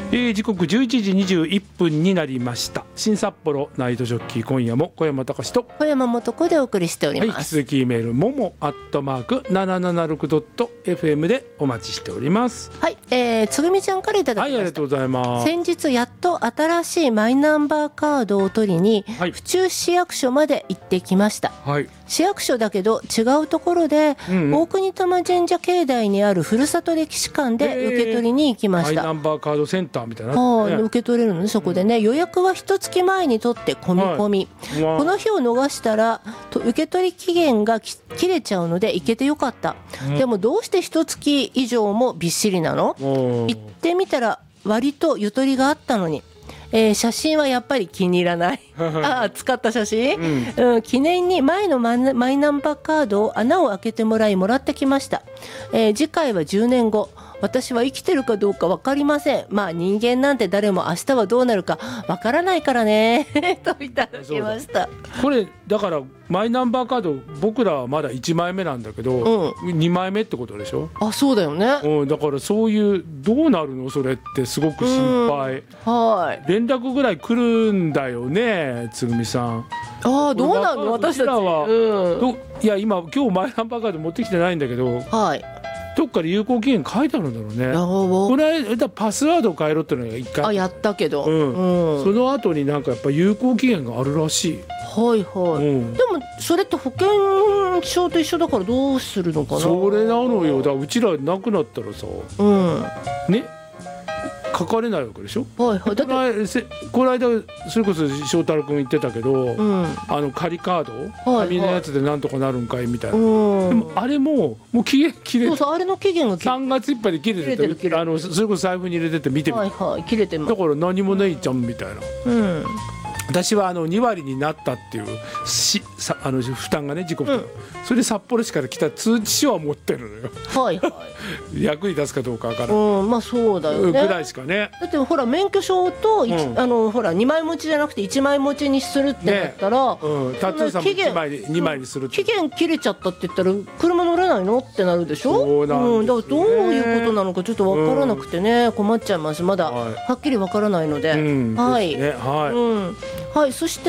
時刻11時21分になりました。新札幌ナイトジョッキー、今夜も小山隆と小山素子でお送りしております。 引き続きメールもも@776.fm でお待ちしております。 はい、つぐみちゃんからいただきました。 はい、ありがとうございます。 先日やっと新しいマイナンバーカードを取りに、 はい、 府中市役所まで行ってきました。 はい、 市役所だけど違うところで、大国玉神社境内にあるふるさと歴史館で受け取りに行きました。 マイナンバーカードセンターみたいな、 受け取れるのね、そこでね、予約は1月前に取って込み込み、この日を逃したら受け取り期限が切れちゃうので行けてよかった、でもどうして1月以上もびっしりなの？行ってみたら割とゆとりがあったのに、写真はやっぱり気に入らない使った写真、記念に前のマイナンバーカードを穴を開けてもらってきました。次回は10年後、私は生きてるかどうか分かりません。まあ人間なんて誰も明日はどうなるか分からないからねといただきました。 これだからマイナンバーカード、僕らはまだ1枚目なんだけど、2枚目ってことでしょ。 あ、そうだよね、 だからそういうどうなるのそれってすごく心配。連絡ぐらい来るんだよね、つぐみさん。 どうなるの私たちは、いや今日マイナンバーカード持ってきてないんだけど、どっかで有効期限書いてあるんだろうね。これパスワードを変えろっていうのが一回やったけど、 その後になんかやっぱ有効期限があるらしい。 でもそれって保険証と一緒だからどうするのかな。 それなのよ。だからうちらなくなったらさ、ね、書かれないわけでしょ。この間それこそ翔太郎君言ってたけど、仮カード紙のやつでなんとかなるんかいみたいな。でもあれもう期限切れて、 あれの期限が 3月いっぱいで切れてて、それこそ財布に入れてて見てみて、 切れてます。 だから何もないじゃんみたいな。私は2割になったっていう負担がね、自己負担、それで札幌市から来た通知書は持ってるのよ。役に立つかどうかわからない、まあそうだよね、ぐらいしかね。だってほら免許証と、ほら2枚持ちじゃなくて1枚持ちにするってなったら、 タトゥーさんも2枚にするって、 期限切れちゃったって言ったら車乗れないのってなるでしょ。だからどういうことなのかちょっとわからなくてね、困っちゃいます。まだはっきりわからないので、そして